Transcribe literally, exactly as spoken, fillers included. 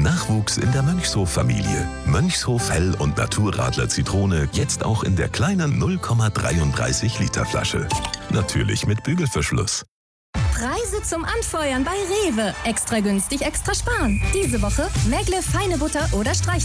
Nachwuchs in der Mönchshof-Familie. Mönchshof Hell- und Naturradler Zitrone jetzt auch in der kleinen null Komma dreiunddreißig Liter Flasche. Natürlich mit Bügelverschluss. Preise zum Anfeuern bei Rewe. Extra günstig, extra sparen. Diese Woche Mägle feine Butter oder Streichel.